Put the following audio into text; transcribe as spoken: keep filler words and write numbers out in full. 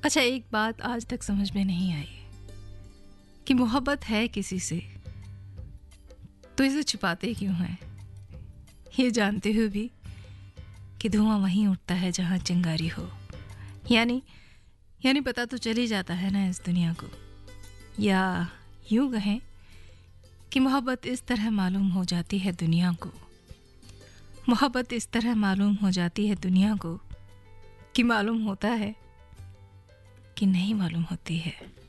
अच्छा, एक बात आज तक समझ में नहीं आई कि मोहब्बत है किसी से तो इसे छुपाते क्यों हैं, ये जानते हुए भी कि धुआं वहीं उठता है जहां चिंगारी हो। यानी यानी पता तो चल ही जाता है ना इस दुनिया को, या यूं कहें कि मोहब्बत इस तरह मालूम हो जाती है दुनिया को मोहब्बत इस तरह मालूम हो जाती है दुनिया को कि मालूम होता है कि नहीं मालूम होती है।